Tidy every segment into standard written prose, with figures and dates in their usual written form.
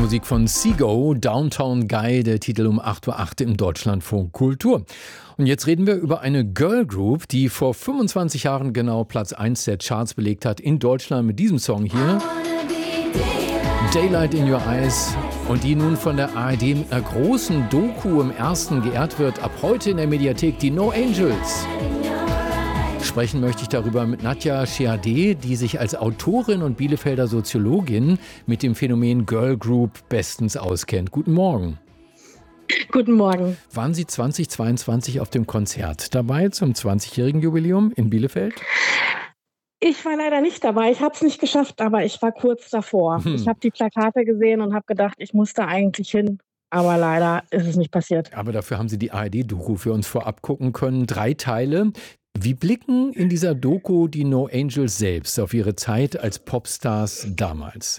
Musik von Seago, Downtown Guy, der Titel um 8:08 Uhr im Deutschlandfunk Kultur. Und jetzt reden wir über eine Girl Group, die vor 25 Jahren genau Platz 1 der Charts belegt hat in Deutschland mit diesem Song hier. Daylight in Your Eyes. Und die nun von der ARD mit einer großen Doku im Ersten geehrt wird. Ab heute in der Mediathek, die No Angels. Sprechen möchte ich darüber mit Nadja Shehadeh, die sich als Autorin und Bielefelder Soziologin mit dem Phänomen Girl Group bestens auskennt. Guten Morgen. Guten Morgen. Waren Sie 2022 auf dem Konzert dabei zum 20-jährigen Jubiläum in Bielefeld? Ich war leider nicht dabei. Ich habe es nicht geschafft, aber ich war kurz davor. Ich habe die Plakate gesehen und habe gedacht, ich muss da eigentlich hin. Aber leider ist es nicht passiert. Aber dafür haben Sie die ARD-Doku für uns vorab gucken können. 3 Teile. Wie blicken in dieser Doku die No Angels selbst auf ihre Zeit als Popstars damals?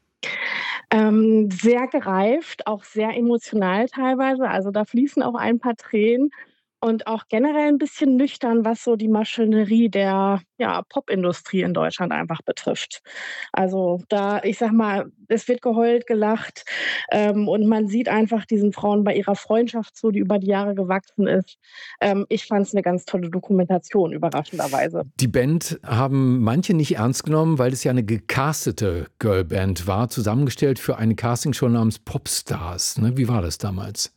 Sehr gereift, auch sehr emotional teilweise. Also da fließen auch ein paar Tränen und auch generell ein bisschen nüchtern, was so die Maschinerie der Popindustrie in Deutschland einfach betrifft. Also da, ich sag mal, es wird geheult, gelacht und man sieht einfach diesen Frauen bei ihrer Freundschaft so, die über die Jahre gewachsen ist. Ich fand es eine ganz tolle Dokumentation, überraschenderweise. Die Band haben manche nicht ernst genommen, weil es ja eine gecastete Girlband war, zusammengestellt für eine Castingshow namens Popstars. Ne? Wie war das damals?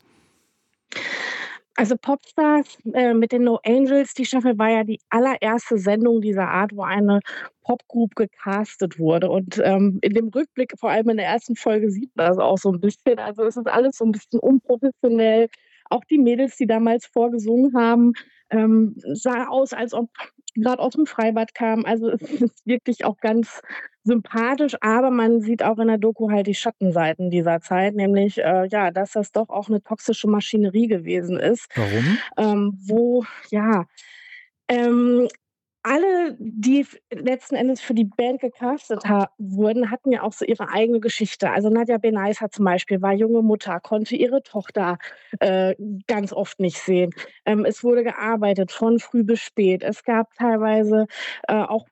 Also Popstars mit den No Angels, die Staffel war ja die allererste Sendung dieser Art, wo eine Popgroup gecastet wurde. Und in dem Rückblick, vor allem in der ersten Folge, sieht man das auch so ein bisschen. Also es ist alles so ein bisschen unprofessionell. Auch die Mädels, die damals vorgesungen haben, sah aus, als ob gerade aus dem Freibad kamen. Also es ist wirklich auch ganz sympathisch, aber man sieht auch in der Doku halt die Schattenseiten dieser Zeit, nämlich dass das doch auch eine toxische Maschinerie gewesen ist, Warum? wo ähm, alle, die letzten Endes für die Band gecastet wurden, hatten ja auch so ihre eigene Geschichte. Also Nadja Benaissa zum Beispiel war junge Mutter, konnte ihre Tochter äh, ganz oft nicht sehen. Es wurde gearbeitet von früh bis spät. Es gab teilweise auch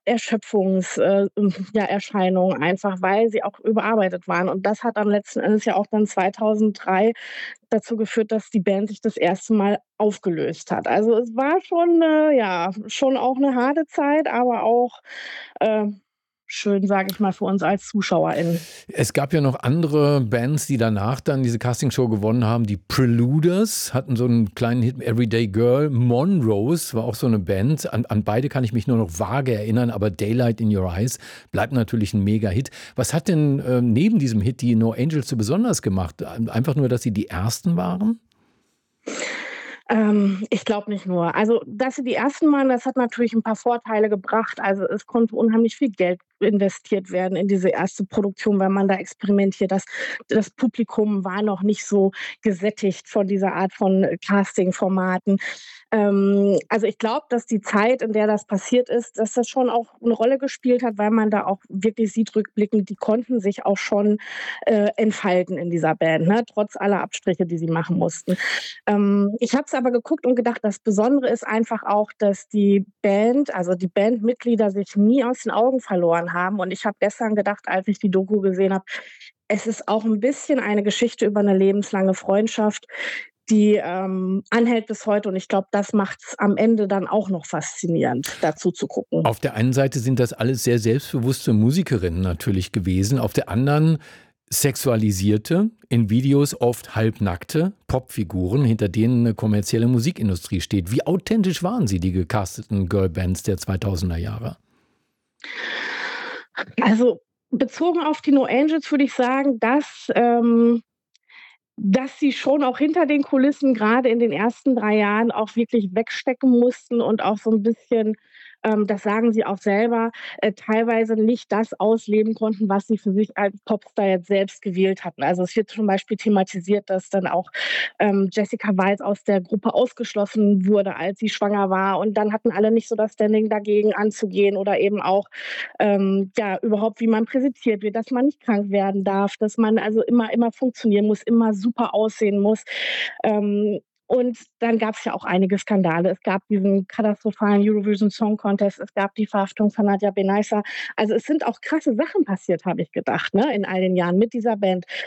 Erscheinungen einfach, weil sie auch überarbeitet waren. Und das hat dann letzten Endes ja auch dann 2003 dazu geführt, dass die Band sich das erste Mal aufgelöst hat. Also es war schon, schon auch eine harte Zeit, aber auch äh, schön, sage ich mal, für uns als ZuschauerInnen. Es gab ja noch andere Bands, die danach dann diese Castingshow gewonnen haben. Die Preluders hatten so einen kleinen Hit, Everyday Girl. Monrose war auch so eine Band. An beide kann ich mich nur noch vage erinnern, aber Daylight in Your Eyes bleibt natürlich ein Mega-Hit. Was hat denn neben diesem Hit die No Angels so besonders gemacht? Einfach nur, dass sie die Ersten waren? Ich glaube nicht nur. Also, dass sie die ersten waren, das hat natürlich ein paar Vorteile gebracht. Also, es konnte unheimlich viel Geld investiert werden in diese erste Produktion, weil man da experimentiert. Das Publikum war noch nicht so gesättigt von dieser Art von Casting-Formaten. Also, ich glaube, dass die Zeit, in der das passiert ist, dass das schon auch eine Rolle gespielt hat, weil man da auch wirklich sieht rückblickend, die konnten sich auch schon entfalten in dieser Band, ne, trotz aller Abstriche, die sie machen mussten. Ich habe es aber geguckt und gedacht, das Besondere ist einfach auch, dass die Band, also die Bandmitglieder, sich nie aus den Augen verloren haben. Und ich habe gestern gedacht, als ich die Doku gesehen habe, es ist auch ein bisschen eine Geschichte über eine lebenslange Freundschaft, die anhält bis heute. Und ich glaube, das macht es am Ende dann auch noch faszinierend, dazu zu gucken. Auf der einen Seite sind das alles sehr selbstbewusste Musikerinnen natürlich gewesen. Auf der anderen sexualisierte, in Videos oft halbnackte Popfiguren, hinter denen eine kommerzielle Musikindustrie steht. Wie authentisch waren sie, die gecasteten Girlbands der 2000er Jahre? Also bezogen auf die No Angels würde ich sagen, dass sie schon auch hinter den Kulissen gerade in den ersten 3 Jahren auch wirklich wegstecken mussten und auch so ein bisschen, das sagen sie auch selber, teilweise nicht das ausleben konnten, was sie für sich als Popstar jetzt selbst gewählt hatten. Also, es wird zum Beispiel thematisiert, dass dann auch Jessica Weiss aus der Gruppe ausgeschlossen wurde, als sie schwanger war, und dann hatten alle nicht so das Standing, dagegen anzugehen, oder eben auch, überhaupt, wie man präsentiert wird, dass man nicht krank werden darf, dass man also immer funktionieren muss, immer super aussehen muss. Und dann gab es ja auch einige Skandale. Es gab diesen katastrophalen Eurovision Song Contest, es gab die Verhaftung von Nadja Benaissa. Also, es sind auch krasse Sachen passiert, habe ich gedacht, ne, in all den Jahren mit dieser Band.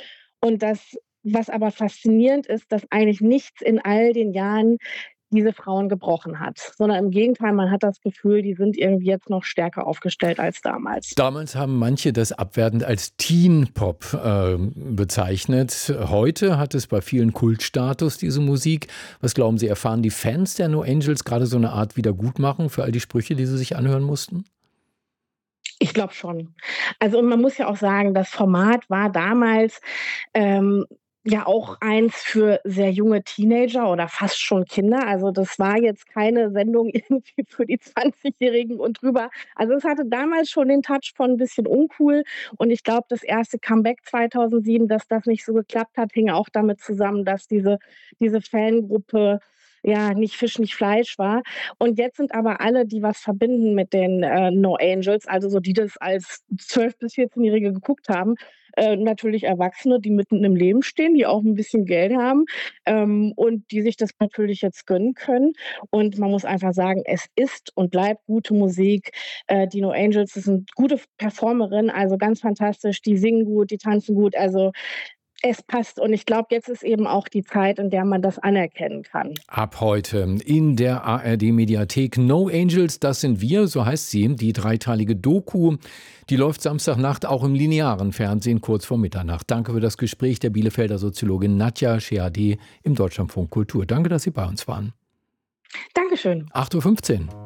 Und was aber faszinierend ist, dass eigentlich nichts in all den Jahren diese Frauen gebrochen hat, sondern im Gegenteil, man hat das Gefühl, die sind irgendwie jetzt noch stärker aufgestellt als damals. Damals haben manche das abwertend als Teen-Pop bezeichnet. Heute hat es bei vielen Kultstatus, diese Musik. Was glauben Sie, erfahren die Fans der No Angels gerade so eine Art Wiedergutmachung für all die Sprüche, die sie sich anhören mussten? Ich glaube schon. Also, und man muss ja auch sagen, das Format war damals, ähm, ja auch eins für sehr junge Teenager oder fast schon Kinder. Also, das war jetzt keine Sendung irgendwie für die 20-Jährigen und drüber. Also, es hatte damals schon den Touch von ein bisschen uncool und ich glaube, das erste Comeback 2007, dass das nicht so geklappt hat, hing auch damit zusammen, dass diese Fangruppe, ja, nicht Fisch, nicht Fleisch war. Und jetzt sind aber alle, die was verbinden mit den, No Angels, also so die das als 12 bis 14-Jährige geguckt haben, natürlich Erwachsene, die mitten im Leben stehen, die auch ein bisschen Geld haben, und die sich das natürlich jetzt gönnen können. Und man muss einfach sagen, es ist und bleibt gute Musik. Die No Angels, das sind gute Performerinnen, also ganz fantastisch. Die singen gut, die tanzen gut, also es passt. Und ich glaube, jetzt ist eben auch die Zeit, in der man das anerkennen kann. Ab heute in der ARD-Mediathek No Angels, das sind wir, so heißt sie, die dreiteilige Doku. Die läuft Samstagnacht auch im linearen Fernsehen kurz vor Mitternacht. Danke für das Gespräch der Bielefelder Soziologin Nadja Scheade im Deutschlandfunk Kultur. Danke, dass Sie bei uns waren. Dankeschön. 8:15 Uhr.